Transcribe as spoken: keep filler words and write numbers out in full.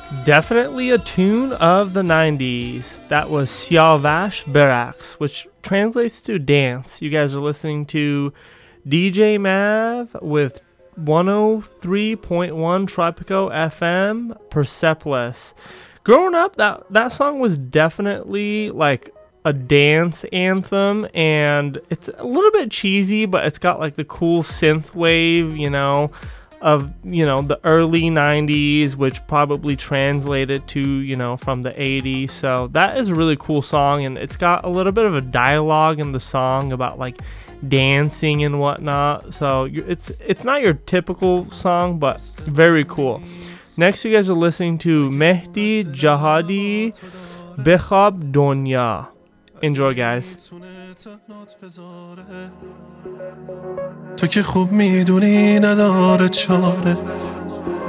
Definitely a tune of the nineties. That was Siavash Barracks, which translates to dance. You guys are listening to D J Mav with one oh three point one Tropico F M, Persepolis. Growing up, that, that song was definitely like a dance anthem, and it's a little bit cheesy, but it's got like the cool synth wave, you know, of, you know, the early nineties, which probably translated to, you know, from the eighties. So that is a really cool song, and it's got a little bit of a dialogue in the song about like dancing and whatnot. So it's it's not your typical song, but very cool. Next, you guys are listening to Mehdi Jahadi, Bekhab Donya. Enjoy, guys. تو که خوب میدونی نداره چاره